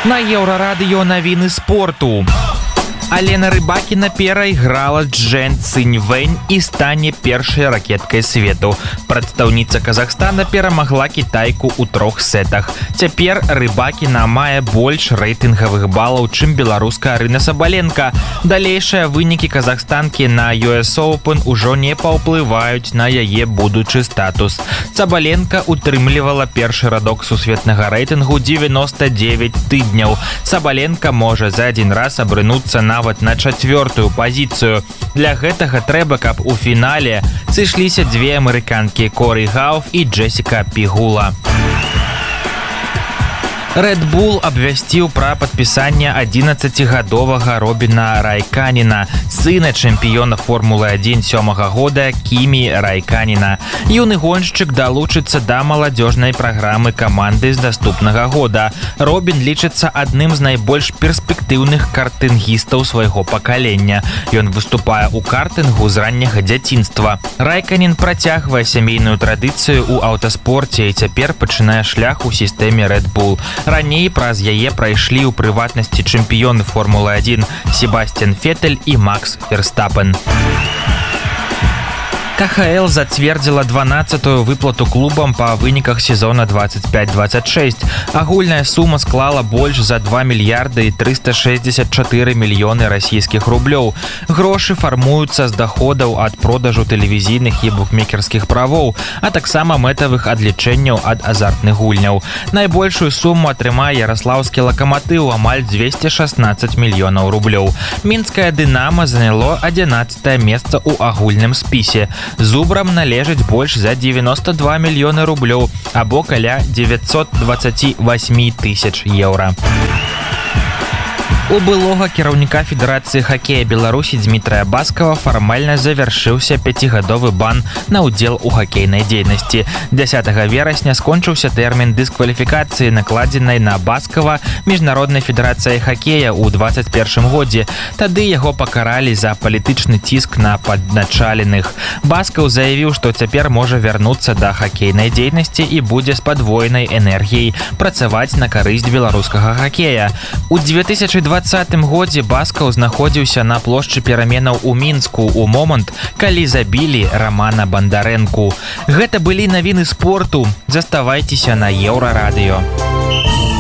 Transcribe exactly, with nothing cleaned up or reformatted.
На Еўрарадыё навіны спорту. Алена Рыбакіна перайграла Джэн Циньвэнь і стане першай ракеткай свету. Прадстаўніца Казахстана перамагла кітайку ў трох сетах. Цяпер Рыбакіна мае больш рэйтынгавых балаў, чым беларуска Арына Сабаленка. Далейшыя вынікі казахстанкі на ю эс Open ужо не паўплываюць на яе будучы статус. Сабаленка утрымлівала першы радок сусветнага рэйтынгу дзевяноста дзевяць тыдняў. Сабаленка можа за адзін раз абрынуцца на нават на чацвёртую пазіцыю. Для гэтага трэба, каб у фінале сышліся дзве амерыканкі Корі Гауф і Джесіка Пігула. Red Bull абвясціў пра падпісанне адзінаццацігадовага Робіна Райканіна, сына чэмпіёна Формулы адзін сёмага года Кімі Райканіна. Юны гоншчык далучыцца да маладзёжнай праграмы каманды з наступнага года. Робін лічыцца адным з найбольш перспектыўных картынгістаў свайго пакалення. Ён выступае ў картынгу з ранняга дзяцінства. Райканін працягвае сямейную традыцыю ў аўтаспорце і цяпер пачынае шлях у сістэме Red Bull. Раней праз яе прайшлі ў прыватнасці чэмпіёны Формулы адзін Себасцьян Фетэль і Макс Ферстапен. ка ха эл зацвердзіла дванаццатую выплату клубам па выніках сезона двадцать пять двадцать шесть. Агульная сума склала больш за два мільярды і трыста шэсцьдзесят чатыры мільёны расійскіх рублёў. Грошы фармуюцца з даходаў ад продажу тэлевізійных і букмекерскіх правоў, а таксама мэтавых адлічэнняў ад азартных гульняў. Найбольшую суму атрымае яраслаўскі лакаматыў, амаль дзвесце шаснаццаць мільёнаў рублёў. Мінскае Дынама заняло адзінаццатае месца ў агульным спісе. Зубрам належыць больш за дзевяноста два мільёны рублёў, або каля дзевяцьсот дваццаць восемь тысяч еўра. У былога кіраўніка Федэрацыі хакея Беларусі Дмітрая Баскова фармальна завяршыўся пяцігадовы бан на ўдзел у хакейнай дзейнасці. дзясятага верасня скончыўся тэрмін дыскваліфікацыі, накладзенай на Баскова Міжнароднай федэрацыяй хакея ў двадцать першым годзе. Тады яго пакаралі за палітычны ціск на падначаленых. Баскаў заявіў, што цяпер можа вярнуцца да хакейнай дзейнасці і будзе з падвойнай энергіяй працаваць на карысць беларускага хакея. У две тысячы двадцатым годзе Баскаў знаходзіўся на плошчы пераменаў у Мінску ў момант, калі забілі Рамана Бандарэнку. Гэта былі навіны спорту. Заставайцеся на Еўрарадыё.